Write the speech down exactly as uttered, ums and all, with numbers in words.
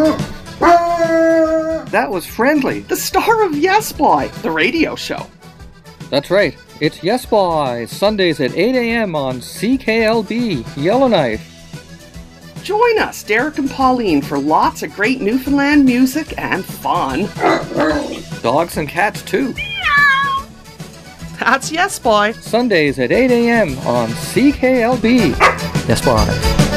That was Friendly, the star of Yes Boy, the radio show. That's right. It's Yes Boy, Sundays at eight a m on C K L B, Yellowknife. Join us, Derek and Pauline, for lots of great Newfoundland music and fun. Dogs and cats, too. That's Yes Boy. Sundays at eight a m on C K L B. Yes Boy.